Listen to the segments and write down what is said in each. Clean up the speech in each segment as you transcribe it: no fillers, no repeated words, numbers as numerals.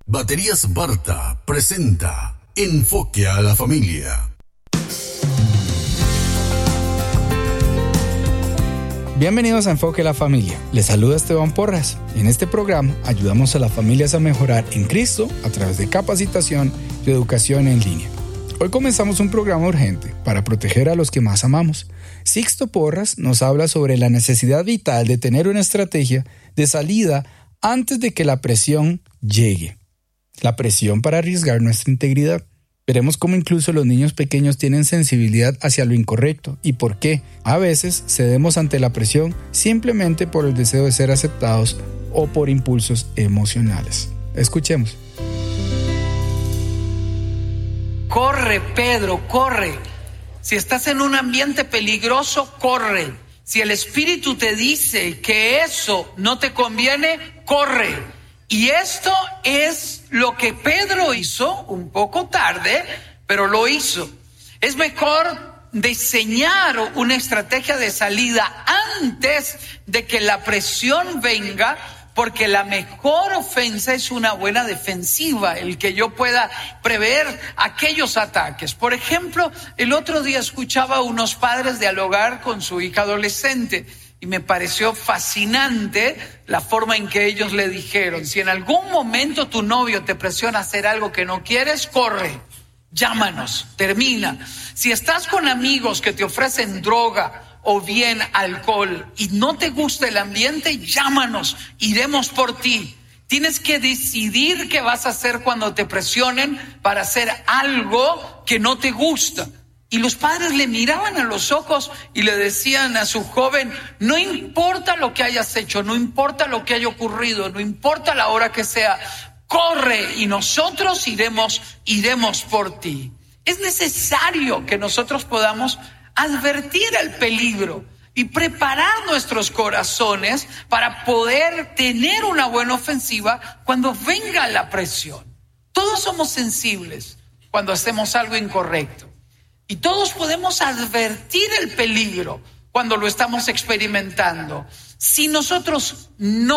Baterías Barta presenta Enfoque a la Familia. Bienvenidos a Enfoque a la Familia. Les saluda Esteban Porras. En este programa ayudamos a las familias a mejorar en Cristo a través de capacitación y educación en línea. Hoy comenzamos un programa urgente para proteger a los que más amamos. Sixto Porras nos habla sobre la necesidad vital de tener una estrategia de salida antes de que la presión llegue. La presión para arriesgar nuestra integridad. Veremos cómo incluso los niños pequeños tienen sensibilidad hacia lo incorrecto y por qué a veces cedemos ante la presión simplemente por el deseo de ser aceptados o por impulsos emocionales. Escuchemos. Corre, Pedro, corre. Si estás en un ambiente peligroso, corre. Si el Espíritu te dice que eso no te conviene, corre. Y esto es lo que Pedro hizo un poco tarde, pero lo hizo. Es mejor diseñar una estrategia de salida antes de que la presión venga, porque la mejor ofensa es una buena defensiva, el que yo pueda prever aquellos ataques. Por ejemplo, el otro día escuchaba a unos padres dialogar con su hija adolescente y me pareció fascinante la forma en que ellos le dijeron: si en algún momento tu novio te presiona a hacer algo que no quieres, corre, llámanos, termina. Si estás con amigos que te ofrecen droga o bien alcohol y no te gusta el ambiente, llámanos, iremos por ti. Tienes que decidir qué vas a hacer cuando te presionen para hacer algo que no te gusta. Y los padres le miraban a los ojos y le decían a su joven: no importa lo que hayas hecho, no importa lo que haya ocurrido, no importa la hora que sea, corre y nosotros iremos por ti. Es necesario que nosotros podamos advertir el peligro y preparar nuestros corazones para poder tener una buena ofensiva cuando venga la presión. Todos somos sensibles cuando hacemos algo incorrecto. Y todos podemos advertir el peligro cuando lo estamos experimentando. Si nosotros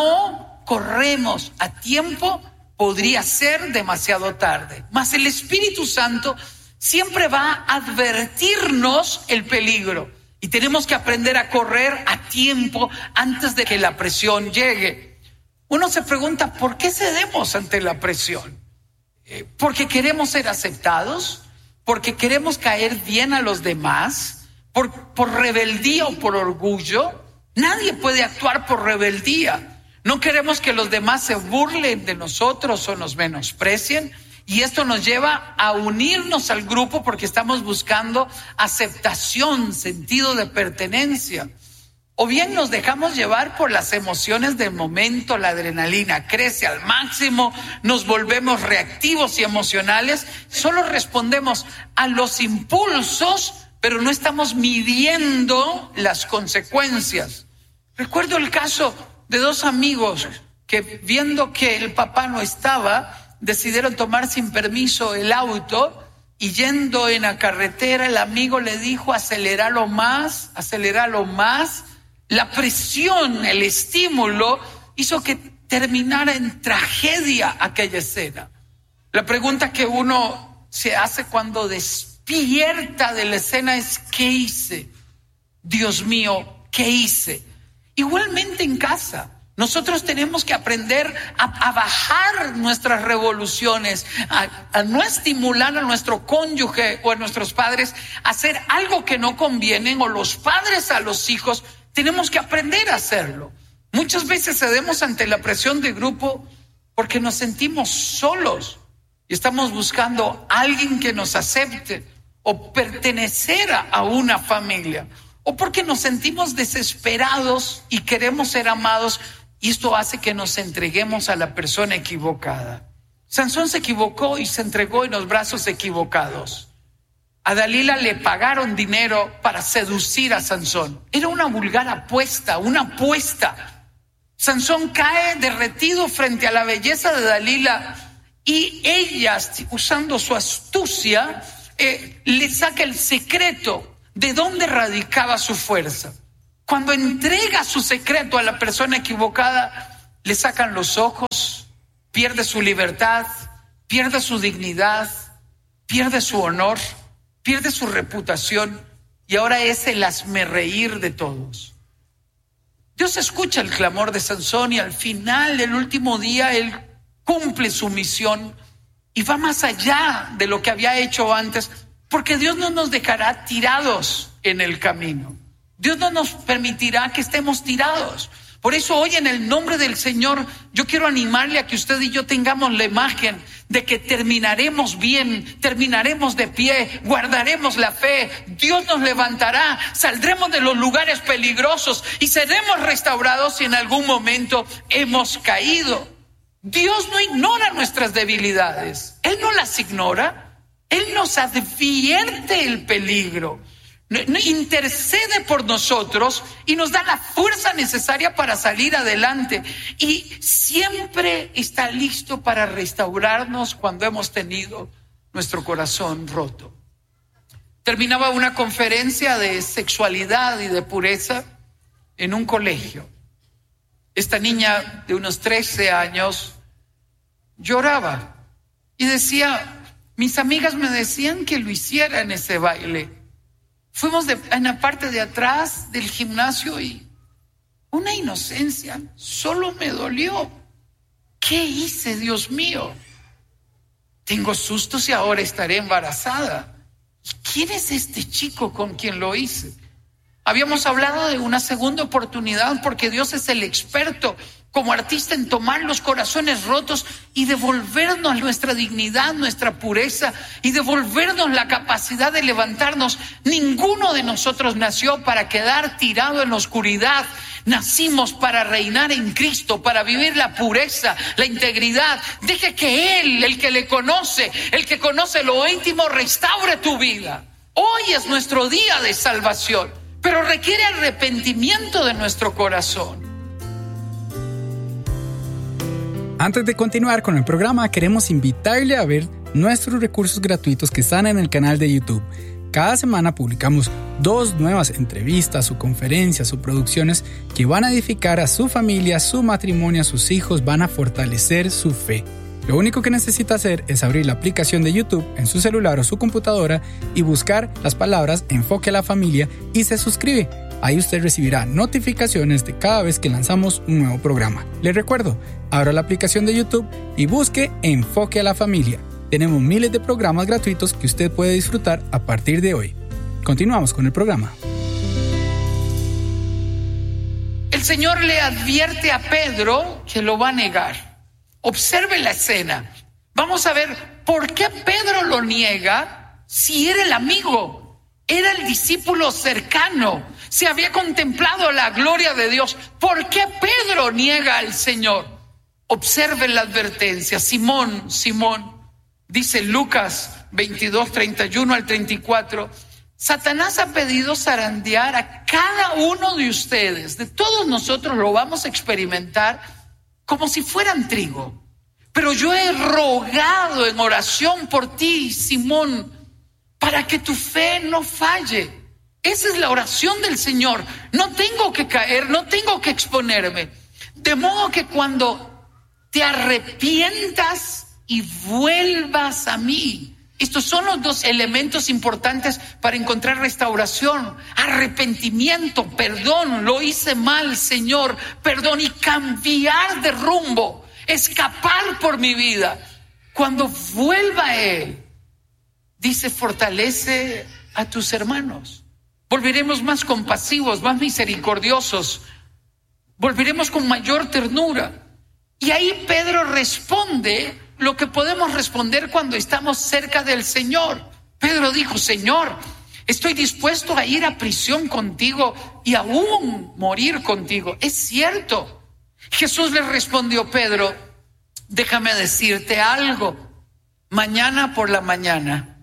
no corremos a tiempo, podría ser demasiado tarde. Mas el Espíritu Santo siempre va a advertirnos el peligro. Y tenemos que aprender a correr a tiempo antes de que la presión llegue. Uno se pregunta: ¿por qué cedemos ante la presión? ¿Porque queremos ser aceptados? ¿Porque queremos caer bien a los demás? ¿Por rebeldía o por orgullo? Nadie puede actuar por rebeldía. No queremos que los demás se burlen de nosotros o nos menosprecien. Y esto nos lleva a unirnos al grupo porque estamos buscando aceptación, sentido de pertenencia. O bien nos dejamos llevar por las emociones del momento, la adrenalina crece al máximo, nos volvemos reactivos y emocionales, solo respondemos a los impulsos, pero no estamos midiendo las consecuencias. Recuerdo el caso de dos amigos que, viendo que el papá no estaba, decidieron tomar sin permiso el auto y, yendo en la carretera, el amigo le dijo: aceléralo más. La presión, el estímulo, hizo que terminara en tragedia aquella escena. La pregunta que uno se hace cuando despierta de la escena es: ¿qué hice? Dios mío, ¿qué hice? Igualmente en casa, nosotros tenemos que aprender a bajar nuestras revoluciones, a no estimular a nuestro cónyuge o a nuestros padres a hacer algo que no conviene, o los padres a los hijos. Tenemos que aprender a hacerlo. Muchas veces cedemos ante la presión de grupo porque nos sentimos solos y estamos buscando a alguien que nos acepte o pertenecer a una familia, o porque nos sentimos desesperados y queremos ser amados, y esto hace que nos entreguemos a la persona equivocada. Sansón se equivocó y se entregó en los brazos equivocados. A Dalila le pagaron dinero para seducir a Sansón. Era una vulgar apuesta, una apuesta. Sansón cae derretido frente a la belleza de Dalila y ella, usando su astucia, le saca el secreto de dónde radicaba su fuerza. Cuando entrega su secreto a la persona equivocada, le sacan los ojos, pierde su libertad, pierde su dignidad, pierde su honor, pierde su reputación y ahora es el hazmerreír de todos. Dios escucha el clamor de Sansón y al final del último día él cumple su misión y va más allá de lo que había hecho antes, porque Dios no nos dejará tirados en el camino. Dios no nos permitirá que estemos tirados. Por eso hoy en el nombre del Señor yo quiero animarle a que usted y yo tengamos la imagen de que terminaremos bien, terminaremos de pie, guardaremos la fe, Dios nos levantará, saldremos de los lugares peligrosos y seremos restaurados si en algún momento hemos caído. Dios no ignora nuestras debilidades, Él no las ignora, Él nos advierte el peligro. Intercede por nosotros y nos da la fuerza necesaria para salir adelante y siempre está listo para restaurarnos cuando hemos tenido nuestro corazón roto. Terminaba una conferencia de sexualidad y de pureza en un colegio. Esta niña de unos 13 años lloraba y decía, mis amigas me decían que lo hiciera en ese baile. Fuimos en la parte de atrás del gimnasio y una inocencia, solo me dolió. ¿Qué hice, Dios mío? Tengo susto si ahora estaré embarazada. ¿Quién es este chico con quien lo hice? Habíamos hablado de una segunda oportunidad porque Dios es el experto como artista en tomar los corazones rotos y devolvernos nuestra dignidad, nuestra pureza y devolvernos la capacidad de levantarnos. Ninguno de nosotros nació para quedar tirado en la oscuridad. Nacimos para reinar en Cristo, para vivir la pureza, la integridad. Deje que Él, el que le conoce, el que conoce lo íntimo, restaure tu vida. Hoy es nuestro día de salvación, pero requiere arrepentimiento de nuestro corazón. Antes de continuar con el programa, queremos invitarle a ver nuestros recursos gratuitos que están en el canal de YouTube. Cada semana publicamos 2 nuevas entrevistas o conferencias o producciones que van a edificar a su familia, su matrimonio, a sus hijos, van a fortalecer su fe. Lo único que necesita hacer es abrir la aplicación de YouTube en su celular o su computadora y buscar las palabras Enfoque a la Familia y se suscribe. Ahí usted recibirá notificaciones de cada vez que lanzamos un nuevo programa. Les recuerdo, abra la aplicación de YouTube y busque Enfoque a la Familia. Tenemos miles de programas gratuitos que usted puede disfrutar a partir de hoy. Continuamos con el programa. El Señor le advierte a Pedro que lo va a negar. Observe la escena. Vamos a ver por qué Pedro lo niega si era el amigo, era el discípulo cercano, se había contemplado la gloria de Dios. ¿Por qué Pedro niega al Señor? Observe la advertencia. Simón, dice Lucas 22, 31 al 34, Satanás ha pedido zarandear a cada uno de ustedes. De todos nosotros lo vamos a experimentar como si fueran trigo. Pero yo he rogado en oración por ti, Simón, para que tu fe no falle. Esa es la oración del Señor. No tengo que caer, no tengo que exponerme. De modo que cuando te arrepientas y vuelvas a mí. Estos son los 2 elementos importantes para encontrar restauración: arrepentimiento, perdón, lo hice mal, Señor, perdón, y cambiar de rumbo, escapar por mi vida. Cuando vuelva a Él, dice, fortalece a tus hermanos. Volveremos más compasivos, más misericordiosos, volveremos con mayor ternura. Y ahí Pedro responde lo que podemos responder cuando estamos cerca del Señor. Pedro dijo, Señor, estoy dispuesto a ir a prisión contigo y aún morir contigo. Es cierto. Jesús le respondió, Pedro, déjame decirte algo. Mañana por la mañana,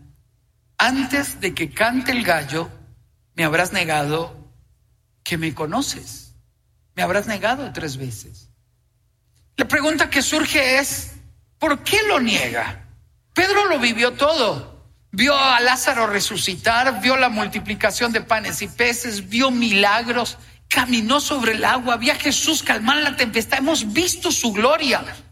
antes de que cante el gallo, me habrás negado que me conoces. Me habrás negado 3 veces. La pregunta que surge es, ¿por qué lo niega? Pedro lo vivió todo. Vio a Lázaro resucitar, vio la multiplicación de panes y peces, vio milagros, caminó sobre el agua, vio a Jesús calmar la tempestad. Hemos visto su gloria.